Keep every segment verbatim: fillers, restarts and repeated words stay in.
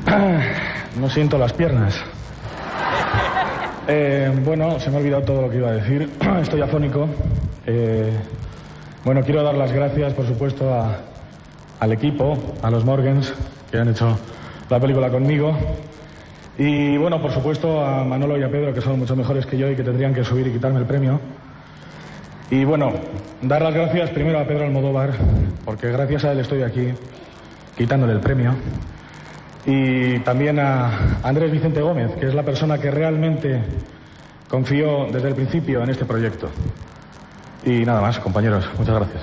No siento las piernas. Eh, bueno, se me ha olvidado todo lo que iba a decir. Estoy afónico. Eh, bueno, quiero dar las gracias, por supuesto, a, al equipo, a los Morgans, que han hecho la película conmigo. Y bueno, por supuesto, a Manolo y a Pedro, que son mucho mejores que yo y que tendrían que subir y quitarme el premio. Y bueno, dar las gracias primero a Pedro Almodóvar, porque gracias a él estoy aquí, quitándole el premio. Y también a Andrés Vicente Gómez, que es la persona que realmente confió desde el principio en este proyecto. Y nada más, compañeros, muchas gracias.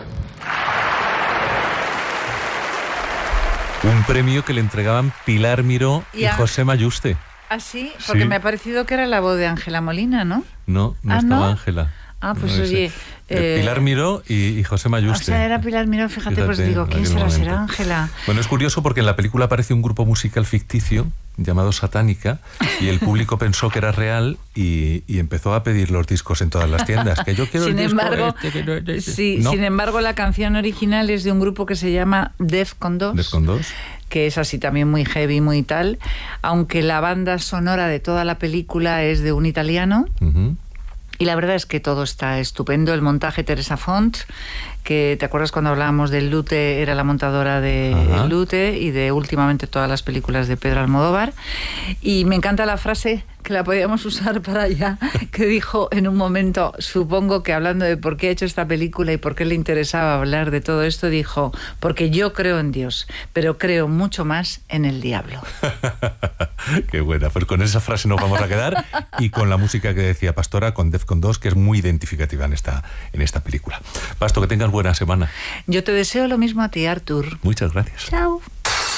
Un premio que le entregaban Pilar Miró y, y a... José Mayuste. ¿Ah, sí? Porque sí. Me ha parecido que era la voz de Ángela Molina, ¿no? No, no ¿Ah, estaba no? Ángela. Ah, pues no oye... Eh, Pilar Miró y, y José Mayuste. O sea, era Pilar Miró, fíjate, fíjate pues digo, ¿quién será? Momento. ¿Será Ángela? Bueno, es curioso porque en la película aparece un grupo musical ficticio llamado Satánica y el público pensó que era real y, y empezó a pedir los discos en todas las tiendas. Que yo quiero sin el embargo, disco este, que no, sí, ¿no? Sin embargo, la canción original es de un grupo que se llama Defcon dos. Defcon dos. Que es así también muy heavy, muy tal. Aunque la banda sonora de toda la película es de un italiano. Uh-huh. Y la verdad es que todo está estupendo. El montaje, Teresa Font, que te acuerdas cuando hablábamos del Lute, era la montadora de Ajá. Lute y de últimamente todas las películas de Pedro Almodóvar. Y me encanta la frase que la podíamos usar para allá, que dijo en un momento, supongo que hablando de por qué ha hecho esta película y por qué le interesaba hablar de todo esto, dijo, porque yo creo en Dios, pero creo mucho más en el diablo. Qué buena, pues con esa frase nos vamos a quedar y con la música que decía Pastora, con Defcon dos, que es muy identificativa en esta, en esta película. Pasto, que tengas buena semana. Yo te deseo lo mismo a ti, Artur. Muchas gracias. Chao.